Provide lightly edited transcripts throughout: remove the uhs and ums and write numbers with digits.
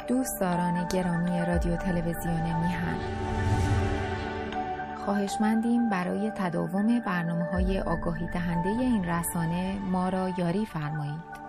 دوستداران گرامی رادیو تلویزیون میهن، خواهشمندیم برای تداوم برنامه‌های آگاهی دهنده این رسانه ما را یاری فرمایید.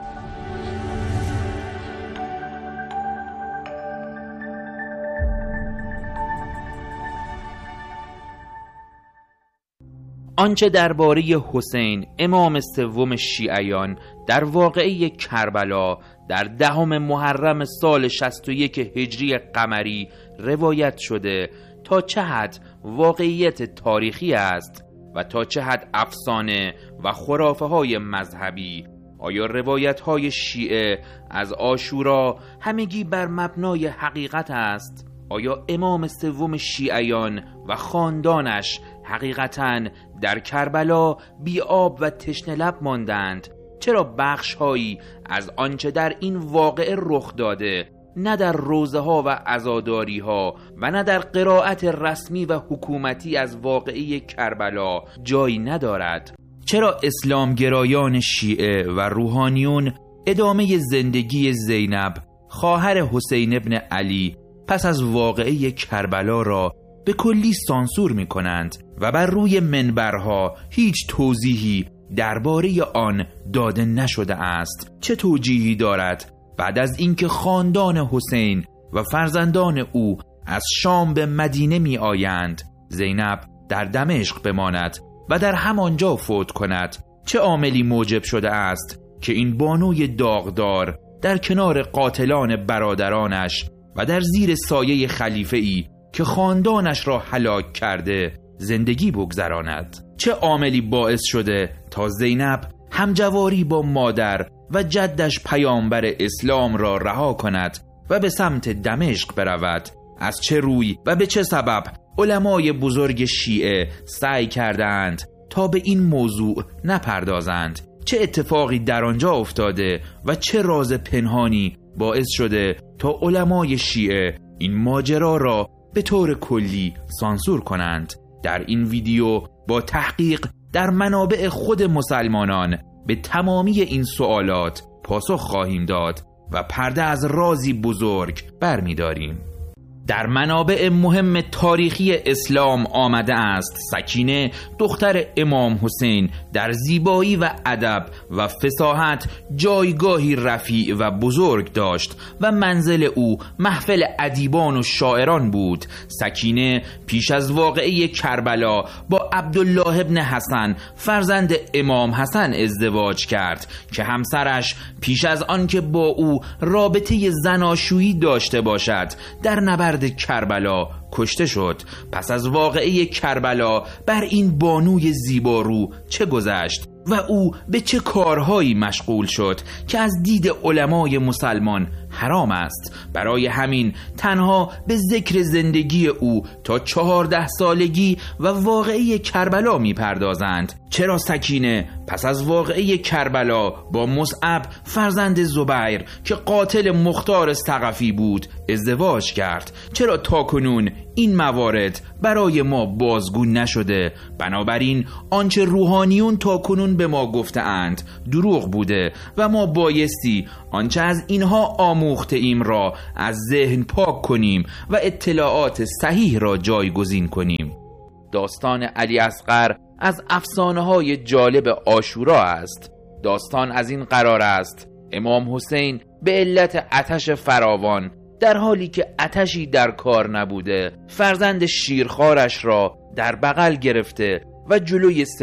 آنچه درباره حسین امام سوم شیعیان در واقعه کربلا در 10 محرم سال 61 هجری قمری روایت شده تا چه حد واقعیت تاریخی است و تا چه حد افسانه و خرافه های مذهبی؟ آیا روایت های شیعه از عاشورا همگی بر مبنای حقیقت است؟ آیا امام سوم شیعیان و خاندانش حقیقتاً در کربلا بی آب و تشنه لب ماندند؟ چرا بخش‌هایی از آنچه در این واقعه رخ داده نه در روزه ها و عزاداری ها و نه در قرائت رسمی و حکومتی از واقعه کربلا جایی ندارد؟ چرا اسلامگرایان شیعه و روحانیون ادامه زندگی زینب خواهر حسین ابن علی پس از واقعه کربلا را به کلی سانسور می کنند و بر روی منبرها هیچ توضیحی درباره آن داده نشده است؟ چه توجیهی دارد بعد از اینکه خاندان حسین و فرزندان او از شام به مدینه می آیند زینب در دمشق بماند و در همانجا فوت کند؟ چه عاملی موجب شده است که این بانوی داغدار در کنار قاتلان برادرانش و در زیر سایه خلیفه‌ای که خاندانش را هلاک کرده زندگی بگذراند؟ چه عاملی باعث شده تا زینب همجواری با مادر و جدش پیامبر اسلام را رها کند و به سمت دمشق برود؟ از چه روی و به چه سبب علمای بزرگ شیعه سعی کردند تا به این موضوع نپردازند؟ چه اتفاقی در آنجا افتاده و چه راز پنهانی باعث شده تا علمای شیعه این ماجرا را به طور کلی سانسور کنند؟ در این ویدیو با تحقیق در منابع خود مسلمانان به تمامی این سوالات پاسخ خواهیم داد و پرده از رازی بزرگ برمی‌داریم. در منابع مهم تاریخی اسلام آمده است سکینه دختر امام حسین در زیبایی و ادب و فصاحت جایگاهی رفیع و بزرگ داشت و منزل او محفل ادیبان و شاعران بود. سکینه پیش از واقعه کربلا با عبدالله ابن حسن فرزند امام حسن ازدواج کرد که همسرش پیش از آن که با او رابطه زناشویی داشته باشد در نبرد کربلا کشته شد. پس از واقعه کربلا بر این بانوی زیبارو چه گذشت و او به چه کارهایی مشغول شد که از دید علمای مسلمان حرام است؟ برای همین تنها به ذکر زندگی او تا 14 سالگی و واقعه کربلا می پردازند. چرا سکینه پس از واقعه کربلا با مصعب فرزند زبیر که قاتل مختار ثقفی بود ازدواج کرد؟ چرا تاکنون این موارد برای ما بازگو نشده؟ بنابراین آنچه روحانیون تاکنون به ما گفتند دروغ بوده و ما بایستی آنچه از اینها آموخته ایم را از ذهن پاک کنیم و اطلاعات صحیح را جایگزین کنیم. داستان علی اصغر از افسانه‌های جالب عاشورا است. داستان از این قرار است امام حسین به علت آتش فراوان در حالی که آتشی در کار نبوده فرزند شیرخوارش را در بغل گرفته و جلوی